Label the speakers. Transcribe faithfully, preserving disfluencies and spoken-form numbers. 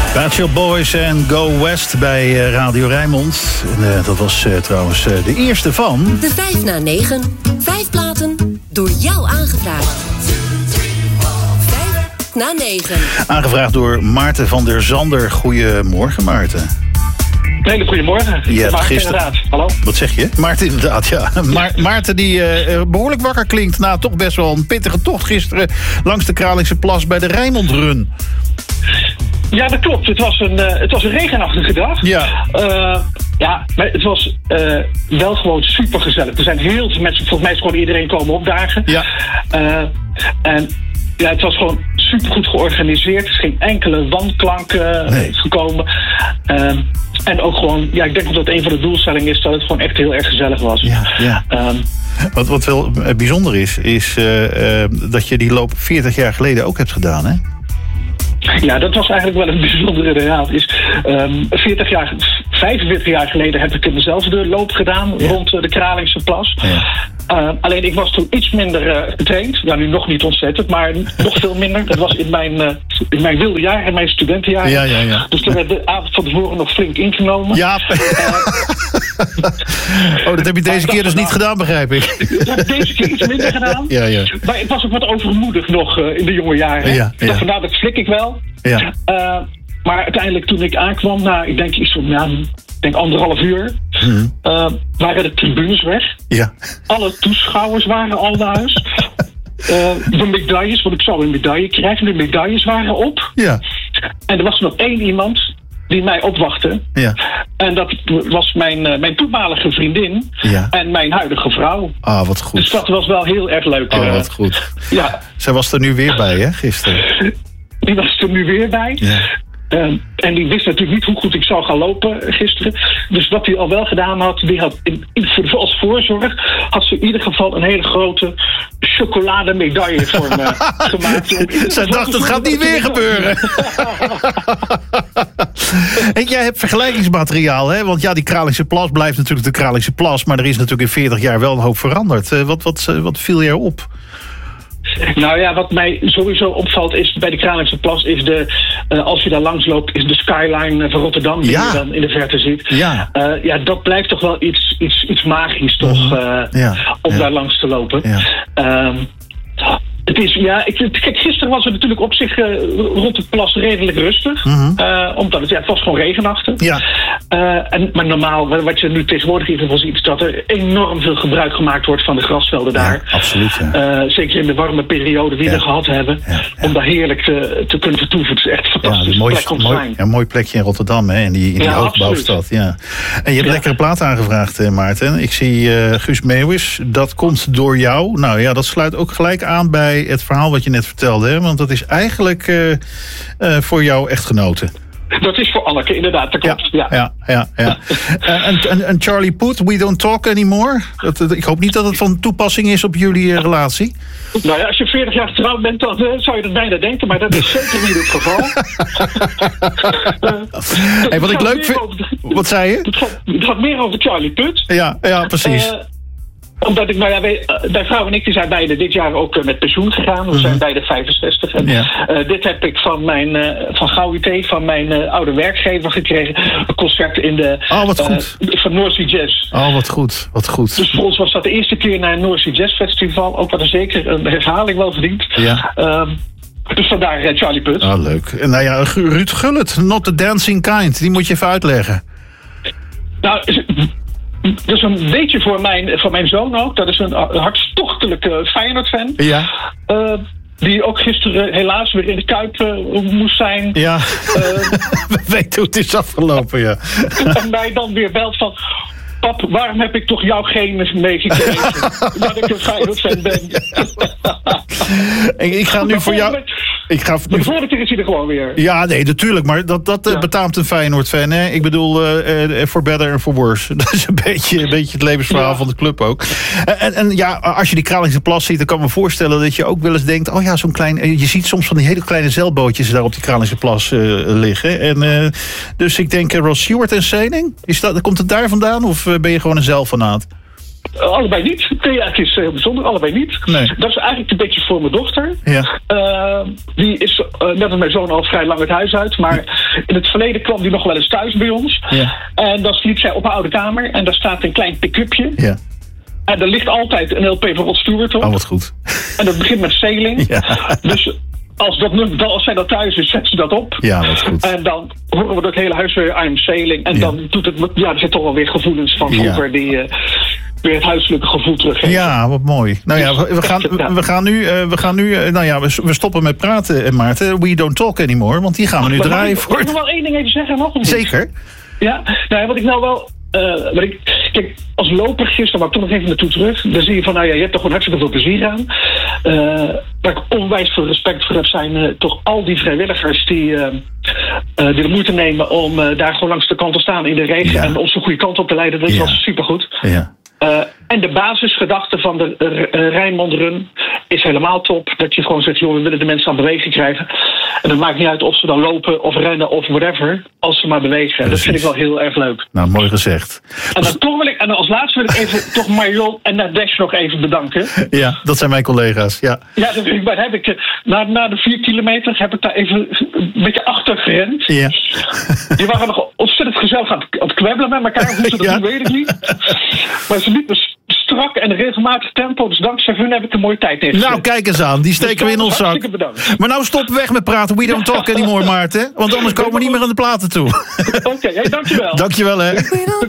Speaker 1: Pet Shop Boys en Go West bij Radio Rijnmond. En, uh, dat was uh, trouwens uh, de eerste van...
Speaker 2: De vijf na negen. Vijf platen door jou aangevraagd. Vijf na negen.
Speaker 1: Aangevraagd door Maarten van der Zander. Goedemorgen, Maarten.
Speaker 3: Een hele goedemorgen.
Speaker 1: Je hebt
Speaker 3: Maarten,
Speaker 1: gisteren...
Speaker 3: inderdaad. Hallo?
Speaker 1: Wat zeg je? Maarten, inderdaad, ja. Ma- Maarten die uh, behoorlijk wakker klinkt na toch best wel een pittige tocht gisteren langs de Kralingse Plas bij de Rijnmond Run.
Speaker 3: Ja, dat klopt. Het was een, uh, het was een regenachtige dag.
Speaker 1: Ja.
Speaker 3: Uh, ja, maar het was uh, wel gewoon super gezellig. Er zijn heel veel mensen, volgens mij is gewoon iedereen komen opdagen.
Speaker 1: Ja.
Speaker 3: Uh, en ja, het was gewoon super goed georganiseerd. Er is geen enkele wanklank uh,
Speaker 1: nee.
Speaker 3: gekomen. Uh, en ook gewoon, ja, ik denk dat een van de doelstellingen is dat het gewoon echt heel erg gezellig was.
Speaker 1: Ja, ja. Um, wat, wat wel bijzonder is, is uh, uh, dat je die loop veertig jaar geleden ook hebt gedaan, hè?
Speaker 3: Ja, dat was eigenlijk wel een bijzondere inderdaad. Is, um, veertig jaar, vijfenveertig jaar geleden heb ik dezelfde loop gedaan, ja, rond de Kralingse Plas. Ja. Uh, alleen ik was toen iets minder uh, getraind. Ja, nu nog niet ontzettend, maar nog veel minder. Dat was in mijn, uh, in mijn wilde jaren, in mijn studentenjaren.
Speaker 1: Ja, ja, ja.
Speaker 3: Dus toen werd de avond van tevoren nog flink ingenomen.
Speaker 1: Ja. Uh, oh, dat heb je deze keer dus niet gedaan, begrijp ik.
Speaker 3: Dat heb ik deze keer iets minder gedaan.
Speaker 1: Ja, ja.
Speaker 3: Maar ik was ook wat overmoedig nog uh, in de jonge jaren.
Speaker 1: Ja, ja.
Speaker 3: Dat vandaar dat flik ik wel.
Speaker 1: Ja.
Speaker 3: Uh, maar uiteindelijk toen ik aankwam, nou, ik denk iets van, ja, ik denk anderhalf uur, mm-hmm. uh, waren de tribunes weg.
Speaker 1: Ja.
Speaker 3: Alle toeschouwers waren al naar huis. Uh, de medailles, want ik zou een medaille krijgen, de medailles waren op.
Speaker 1: Ja.
Speaker 3: En er was nog één iemand die mij opwachtte.
Speaker 1: Ja.
Speaker 3: En dat was mijn, uh, mijn toenmalige vriendin, ja, en mijn huidige vrouw.
Speaker 1: Ah, wat goed.
Speaker 3: Dus dat was wel heel erg leuk.
Speaker 1: Ah, wat goed.
Speaker 3: Ja.
Speaker 1: Zij was er nu weer bij, hè, gisteren?
Speaker 3: Die was er nu weer bij.
Speaker 1: Ja.
Speaker 3: Uh, en die wist natuurlijk niet hoe goed ik zou gaan lopen gisteren. Dus wat hij al wel gedaan had, die had in, in, als voorzorg had ze in ieder geval een hele grote chocolademedaille voor me gemaakt.
Speaker 1: Zij dacht, het gaat niet weer gebeuren. En jij hebt vergelijkingsmateriaal, hè? Want ja, die Kralingse Plas blijft natuurlijk de Kralingse Plas, maar er is natuurlijk in veertig jaar wel een hoop veranderd. Uh, wat, wat, wat viel je op?
Speaker 3: Nou ja, wat mij sowieso opvalt is bij de Kralingse Plas is de, uh, als je daar langs loopt, is de skyline van Rotterdam die, ja, je dan in de verte ziet. Ja, uh, ja, dat blijft toch wel iets, iets, iets magisch toch, uh, ja, om ja, daar langs te lopen. Ja. Um, Het is, ja, ik, kijk, gisteren was het natuurlijk op zich uh, rond de plas redelijk rustig. Mm-hmm. Uh, omdat het, ja, het was gewoon regenachtig. Ja. Uh, en, maar normaal, wat je nu tegenwoordig in ieder geval ziet, is dat er enorm veel gebruik gemaakt wordt van de grasvelden daar.
Speaker 1: Ja, absoluut. Ja.
Speaker 3: Uh, zeker in de warme periode die ja, we gehad hebben. Ja, ja. Om daar heerlijk te, te kunnen vertoeven. Het is echt een fantastisch
Speaker 1: ja,
Speaker 3: plek om te zijn.
Speaker 1: Ja, een mooi plekje in Rotterdam, hè, in die, in die ja, hoogbouwstad. Ja. En je hebt ja, lekkere plaat aangevraagd, Maarten. Ik zie uh, Guus Meeuwis. Dat komt door jou. Nou ja, dat sluit ook gelijk aan bij het verhaal wat je net vertelde, hè? Want dat is eigenlijk uh, uh, voor jouw echtgenote.
Speaker 3: Dat is voor Anneke, inderdaad. Dat klopt. Ja,
Speaker 1: ja, ja. ja, ja. En, en, en Charlie Puth, We Don't Talk Anymore. Dat, dat, ik hoop niet dat het van toepassing is op jullie uh, relatie.
Speaker 3: Nou ja, als je veertig jaar getrouwd bent, dan uh, zou je dat bijna denken, maar dat is zeker niet het geval. uh,
Speaker 1: hey, wat ik leuk vind... De, wat zei je?
Speaker 3: Het gaat, het gaat meer over Charlie Puth.
Speaker 1: Ja, ja, precies. Uh,
Speaker 3: Omdat ik, nou ja, wij, mijn vrouw en ik die zijn beide dit jaar ook uh, met pensioen gegaan. We mm-hmm. zijn beide vijfenzestig. En ja, uh, dit heb ik van mijn uh, van G O U T, van mijn uh, oude werkgever gekregen. Een concert in de
Speaker 1: oh, wat goed.
Speaker 3: Uh, van North Sea Jazz.
Speaker 1: Oh, wat goed, wat goed.
Speaker 3: Dus voor ons was dat de eerste keer naar een North Sea Jazz Festival. Ook wat er zeker een herhaling wel verdient. Ja. Um, dus vandaar uh, Charlie Puth.
Speaker 1: Oh, leuk. En nou ja, Ruud Gullit, Not the Dancing Kind. Die moet je even uitleggen.
Speaker 3: Nou... Dat is een beetje voor mijn, voor mijn zoon ook. Dat is een hartstochtelijke Feyenoord-fan. Ja. Uh, die ook gisteren helaas weer in de Kuip uh, moest zijn.
Speaker 1: Ja, uh, we weten hoe het is afgelopen, ja.
Speaker 3: En mij dan weer belt van... Pap, waarom heb ik toch jouw genen meegekregen? Dat ik een Feyenoord-fan ben.
Speaker 1: Ik ga nu voor jou... Ik ga
Speaker 3: nu... De vorige keer is hij er gewoon weer.
Speaker 1: Ja, nee, natuurlijk. Maar dat, dat ja, betaamt een Feyenoord-fan. Hè? Ik bedoel, uh, for better and for worse. Dat is een beetje, een beetje het levensverhaal ja, van de club ook. En, en ja, als je die Kralingse Plas ziet, dan kan ik me voorstellen dat je ook wel eens denkt... oh ja, zo'n klein... Je ziet soms van die hele kleine zeilbootjes daar op die Kralingse Plas uh, liggen. En, uh, dus ik denk uh, Ross Stewart en Seining. Is dat, komt het daar vandaan of uh, ben je gewoon een zeilfanaat?
Speaker 3: allebei niet. Nee, ja, het is heel bijzonder, allebei niet.
Speaker 1: Nee.
Speaker 3: Dat is eigenlijk een beetje voor mijn dochter.
Speaker 1: Ja.
Speaker 3: Uh, die is uh, net als mijn zoon al vrij lang het huis uit. Maar ja. in het verleden kwam die nog wel eens thuis bij ons.
Speaker 1: Ja.
Speaker 3: En dan sliep zij op een oude kamer. En daar staat een klein pick-upje.
Speaker 1: Ja.
Speaker 3: En er ligt altijd een L P van Rod Stewart op.
Speaker 1: Oh, wat goed.
Speaker 3: En dat begint met Sailing.
Speaker 1: Ja.
Speaker 3: Dus als, dat, als zij dat thuis is, zet ze dat op.
Speaker 1: Ja, dat is goed.
Speaker 3: En dan horen we door het hele huis weer I'm Sailing. En ja. dan doet het... Ja, er zitten toch wel weer gevoelens van vroeger ja. die... Uh, weer het huiselijke gevoel teruggeven.
Speaker 1: Ja, wat mooi. Nou ja, we, we, gaan, we gaan nu, uh, we gaan nu uh, nou ja, we, we stoppen met praten, Maarten. We don't talk anymore, want die gaan we nu
Speaker 3: Ach,
Speaker 1: draaien.
Speaker 3: Mag,
Speaker 1: voor
Speaker 3: mag ik nog wel één ding even zeggen? Nog een
Speaker 1: Zeker.
Speaker 3: Ja, nou, wat ik nou wel... Uh, wat ik, kijk, als loper gisteren, maar ik toch nog even naartoe terug. Dan zie je van, nou ja, je hebt er gewoon hartstikke veel plezier aan. Uh, waar ik onwijs veel respect voor heb, zijn uh, toch al die vrijwilligers die, uh, uh, die de moeite nemen om uh, daar gewoon langs de kant te staan in de regen ja. en ons de goede kant op te leiden. Dat is ja. wel supergoed.
Speaker 1: Ja.
Speaker 3: Uh, en de basisgedachte van de uh, uh, Rijnmond Run is helemaal top. Dat je gewoon zegt, joh, we willen de mensen aan bewegen krijgen. En het maakt niet uit of ze dan lopen of rennen of whatever. Als ze maar bewegen. Precies. Dat vind ik wel heel erg leuk.
Speaker 1: Nou, mooi gezegd.
Speaker 3: En dan toch wil ik, en als laatste wil ik even toch Marion en Nadesh nog even bedanken.
Speaker 1: Ja, dat zijn mijn collega's. Ja,
Speaker 3: ja dat, maar heb ik, na, na de vier kilometer heb ik daar even een beetje achter gerend.
Speaker 1: Ja.
Speaker 3: Die waren nog ontzettend gezellig aan het, aan het kwebbelen met elkaar. Hoe ze dat ja. doen, weet ik niet. Maar ze liepen strak en regelmatig tempo. Dus dankzij hun heb ik een mooie tijd neergezet.
Speaker 1: Nou, kijk eens aan. Die steken dus we in ons zak.
Speaker 3: Bedankt.
Speaker 1: Maar nou stop weg met praten. We don't talk anymore, Maarten. Want anders komen we niet meer aan de platen toe.
Speaker 3: Oké, okay, hey, dankjewel.
Speaker 1: Dankjewel, hè.